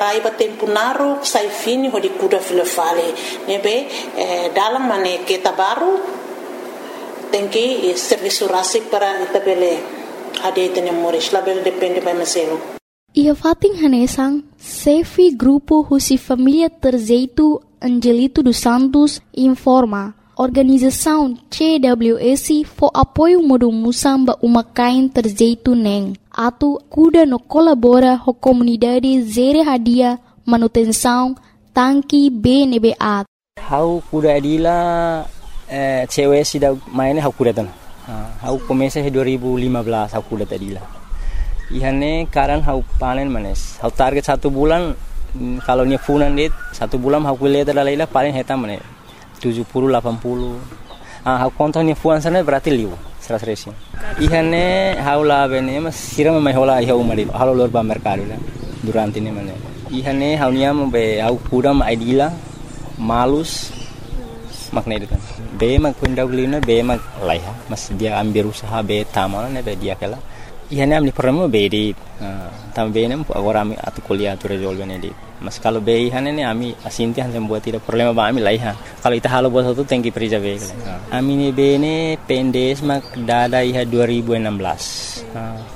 rai ba tempo naru sai fini ho di kuda filofale nebe dalam mane kita baru tenki serviço rasik para itabele ade tene moris label depende ba maselo. Ia fating hanesang Sefi Grupo Husi Família Terzeito Angelito dos Santos informa organização CWSI for apoio modo musamba umakain Terzeito neng atu kuda no colabora ho comunidade zere hadia manutenção tanki BNBA. Hau kuda adila cewek sida mainnya hau kuda tan. Hau komesa 2015 hau kuda adila. Ihane karan hau panen manes. Hau target 1 bulan kalau nya funan dit 1 bulan hau kuliah dalailah paling heta manes 70 80. Hau kontonnya fuan sana berarti liu 100. Ihane hau la bene mas siram mai hola ihau mari halo lor ba mercado la durante ne manes. Ihane hau nya be hau kuda ma idila malus makna itu kan. Be mak kundau lina be mak laiha mas dia ambil usaha be tamal ne be dia kala. Ihane amni problema be di tambe ne agora ami atu kuliah tu resolve ne di. Mas kalau be ihane ne ami asinti han sembuat tidak problema ba ami laiha. Kalau ita halo bos tu tengki perija be kala. Ami ne be ne pendes mak dada iha 2016.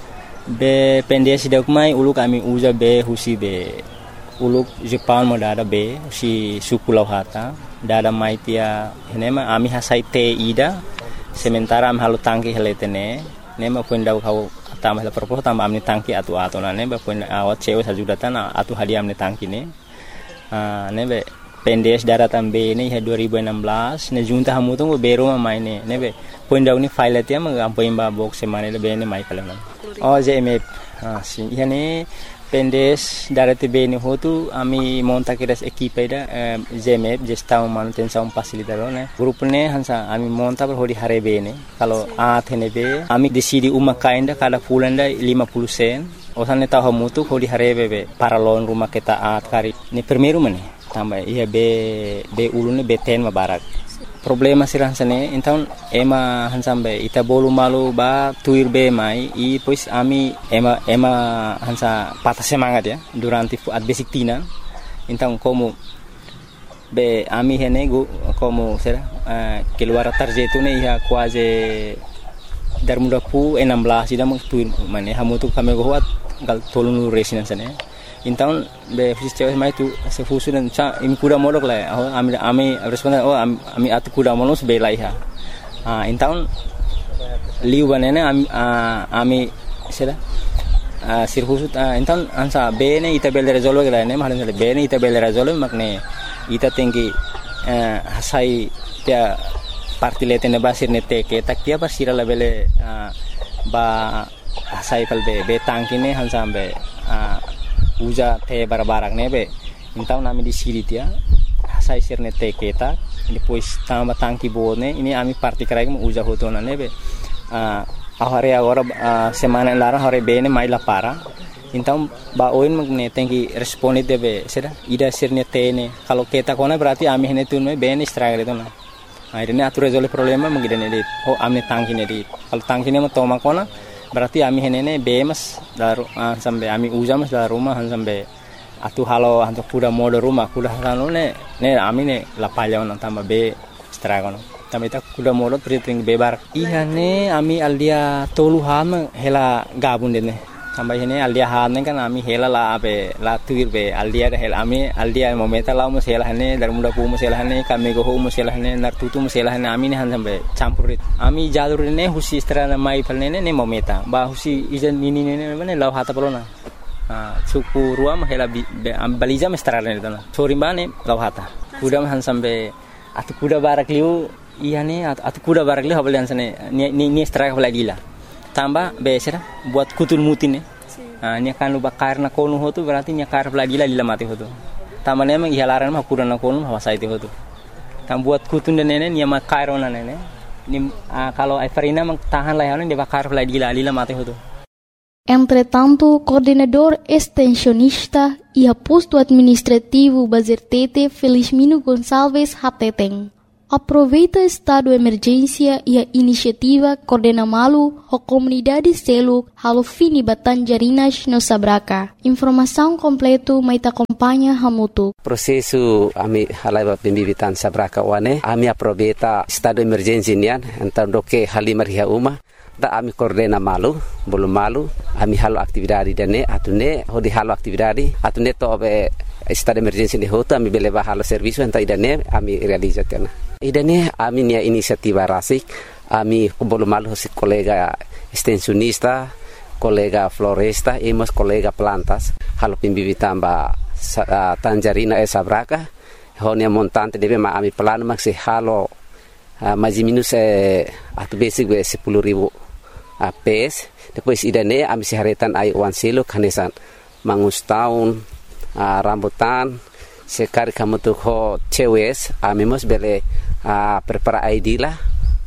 Be pendes dak mai uluk ami uza be husi be uluk Jepang mo dada be si suku lauhata dada mai tia henema ami hasai te ida sementara am halu tangki heletene nema pundau kau tambah la propos tambah amni tangki atu na neba pun awat cewe sajudatan atu hadiah amni tangki ne nebe pendes dada tambe ne 2016 ne junta hamu tu bero mai ne nebe pundau ni file tia mengampai mba box semane le bene mai kala oh jmf si yani pendes darati bene hotu ami monta kiras equipe da ZMF gestão manutenção facilitador né grupo ne hansa ami monta per hodi hare bene kalau athene be ami decidi uma kainda kada pulanda 50 sen osane tahu mutu hodi hare be para lon rumah kita kari ni primeiro mane tambah ia be ulune be ten mabarak problema sirah sane então ema hansambe ita bolu malu ba tuir be mai i pois ami ema hansa patah semangat ya durante at basic tina então como be ami hene como será keluar tarjeto ne ia quase dar muda pu 16 ida meng tuir mane hamu tu kami goat gal tolunu resina sane então be fisiceu mai tu se fusu dan sa imi kuda modok la ami responden ami atu kuda monos be laiha então liu banene ami sera sirhusu então ansa bene ita bel resolve la ne mahan bene ita bel resolve makne ita tinggi hasai dia partilete ne basir ne teke takia basira la bele ba hasai pal be tangkine hansambe uja te barbarak nebe então nami di siri tia sai sirne te keta depois tamba tangki bone ini ami parti karai mo uja hotona nebe ahare agora semana lara hore bene mai la para então ba oin magne tenki responde debe sera ida sirne tene kalau keta kona berarti ami hene tun me bene stragre tona akhirnya atur resolve problema mengidene dit amne tangki ne dit kalau tangki ne mo toma kona berarti ami henene bemas daru sampai ami uja mas dalam rumah sampai atu halo hantu kuda modo rumah kuda kanu ne ami ne lapalya on tambah be stragono tambah ita kuda modo priting bebar ihane ami aldia toluhan hela gabun dene tambah hene aldia han kan ami hela la be la tuir be aldia hel ami aldia momenta la mo hela hane dar muda pu mo hela hane kami go mo hela hane nar tutu mo hela hane ami ne han sampai campurit ami jalur ne husi strana mai palne ne momenta ba husi ijan nini ne ne law hata pelona suku ruam hela baliza mestrana ne tana sorimbane law hata kuda han sampai atu kuda barak liu ihane atu kuda barak liu habalian sane ni straka baladila tambah besera buat kutul mutin nya kan lu bakar na konu hotu berarti nya kar lagi lila mati hotu tamane emang ihalaran mah kurang na konu hawa saiti hotu tam buat kutun dan nene nya makar ona nene ni kalau Everina mang tahan layanan dia bakar lagi lila mati hotu. Entretanto, coordenador extensionista e aposto administrativo Bazertete Felizmino Gonçalves Hateteng Aproveita estado de emergência e a iniciativa coordena malu a comunidade selu halo fini Batanjarinas no Sabraca. Informação completo mai te acompanha hamutu. Prosesu ami halai pembibitan Sabraca wane ami aproveita estado de emergência nian então doke halimar ria uma da ami coordena malu belum malu ami halo aktividade dane atune hodi halo aktividade atune to be estado de emergência de hoto ami beleva halo serviço então idane ami realizatena. Idane ami nia inisiativa rasik ami belum malu si kolega extensionista, kolega floresta, emos kolega plantas halo pembibitan ba Tanjarina Sabraca honia montante deve ma ami plano maxi halo mais minus atu basic 10.000 PS. Depois idane ami seharetan ai wan selo kanesan mangus tahun rambutan sekali kamu tuh ho cewes ami mos bele prepara ID lah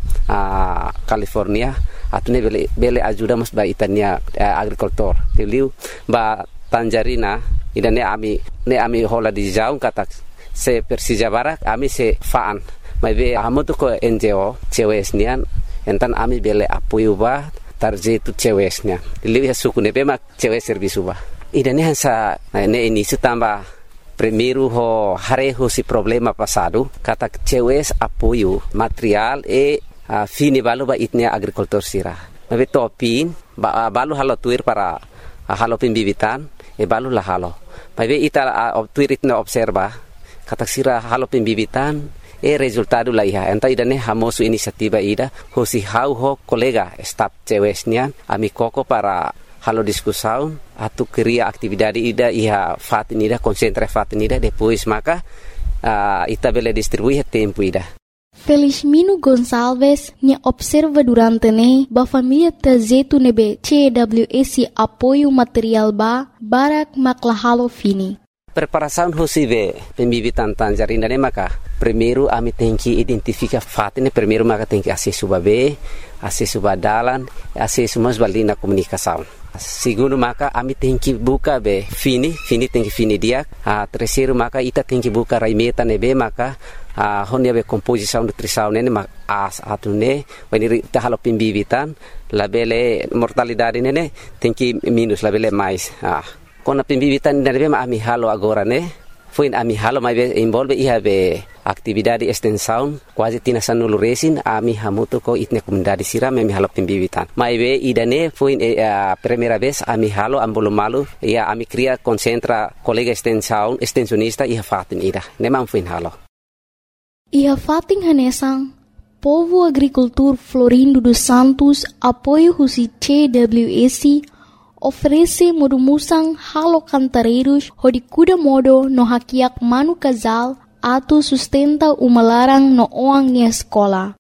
California atune bele ajuda mos ba itania agricultor teliu ba Tanjarina idane ami hola di jauh kata se Persija Barat ami se faan mai be amu tuh ko NGO cewes nian entan ami bele apoio ba tarjetu cewesnya liu ya suku ne bema cewes servisu ba idane hansa ne ini tambah primeiro ho hareho si problema passado kata cewes apoio material fini balu ba itnia agricultor sira mabe topin balu halo tuir para halo pembibitan balu lah halo mabe ita tuir itna observa kata sira halo pembibitan resultado lah iha enta idane hamosu inisiativa ida hosi hau ho kolega staff cewesnya ami koko para halo discussão atu cria atividade ida iha fatin ida concentra fatin ida depois maka ita bele distribuir tempo ida. Felizmino Gonçalves nia observa durante ne ba família tazetu nebe CWS apoio material ba barak maklahalo fini. Preparação hosive pembibitan Tanjarina ne maka primeiro ami tem que identificar fatin primeiro maka tem que acesso babe acesso badalan acesso mas balina comunicação. Segundo maka ami tem que buka be fini tem que fini dia terceiro maka ita tem que buka raimeta nebe maka honia be composição nutrição nene mak atune when ita halo pembibitan labele mortalidade nene tem que minus labele mais kona pembibitan nebe ma ami halo agora ne foi ami halo mai be envolve iha be atividade extensão quase tina sanulu resin ami hamuto ko itne comunidade sira me halo pembibitan mai be idane foi primeira vez ami halo ambolo malu ia ami cria concentra colega extensionista iha fatin ida nemam foi halo iha fatin hanesang Povo Agricultor Florindo dos Santos apoio husi CWS oferece modumusang halo cantareiros hodi kuda modo no hakiak manu casal atu sustenta umalarang no oang ni escola.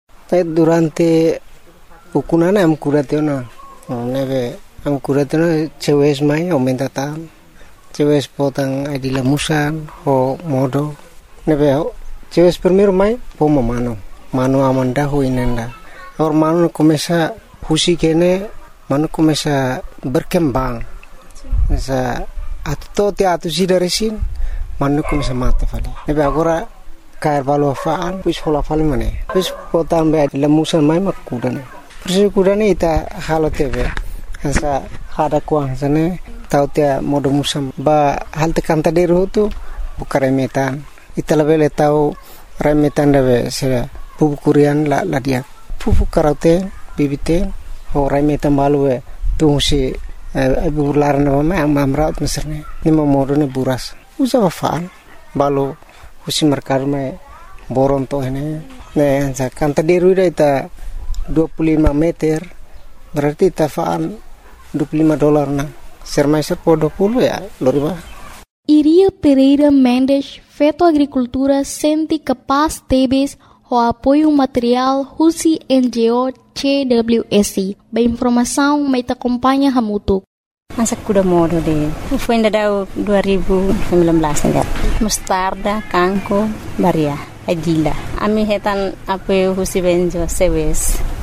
Durante ukunana am kuratena nebe am kuratena cewes mai aumenta tan cewes potang adila musan ho modo nebe cewes primero mai pomo mano amanda ho inenda or mano começa husi kene mano começa berkembang sa atto te atu sidaresin mano começa mata fali nebe agora cair valo faan pis hola fali mane pis potan be lemusan mai makudane persi kudane ita halo tebe sa hada kuang sane tau te modo musam ba hal te kanta deru tu bukare metan ita lebele tau remetan debe se pupu kurian la dia pupu karate bibite ho remetan balu tu si bular na ma amra meserne ni modo ne buras usa faan balu husi markar me boron to ne sa kanta deru ita 25 meter berarti tafaan $25 na sermaiser po 20 ya loriba. Iria Pereira Mendes feto agricultura sente capaz tebes o apoio material husi NGO CWS. Ba informação mai te acompanha hamutuk. Masa kuda modo de foi ainda dau 2019 ainda mostarda kanko baria adila ami hetan apoio husi benjo sewes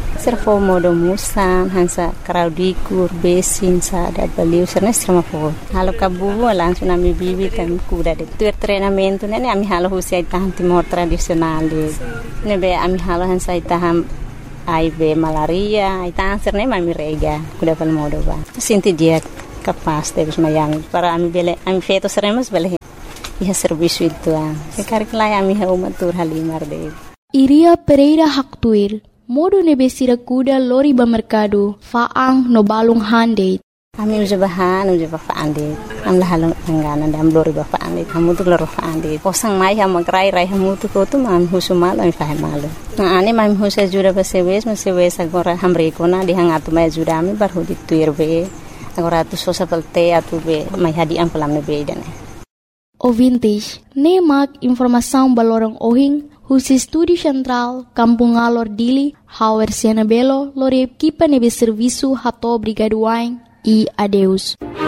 Servo modo musan hansa kraudikur besin sa da baliu serna serma po. Halo kabu langsung ami bibi tam kuda de tuer treinamento nene ami halo husia taham timor tradisional de. Nebe ami halo hansa taham AIB malaria, itang serne ami rega kuda pal modo ba. Sinti dia kapas de mayang para ami bele ami feto seremos bele. Iha servisu itu sekarang lai ami ha umatur halimar de. Iria Pereira Haktuir modo nebesira kuda lori ba merkado faang no balung hande. Ami uja bahan uja ba faande. Am lahalong angganan dam lori ba faande. Kamu tu loro faande. Kosang mai ha magrai rai hamu tu ko tu mam husumal ami fahimalo. Na ane mam husa jura ba sewes agora hamre kona di hangatu mai jura ami bar hudi tuir be. Agora tu sosa pelte atu be mai hadi am pelam be dane. O vintage ne mak informação balorong ohing Husi Studi Central, Kampung Alor Dili, Hauer Siena Belo, Lore Equipa Nebe Serviço Rato Brigaduain e adeus.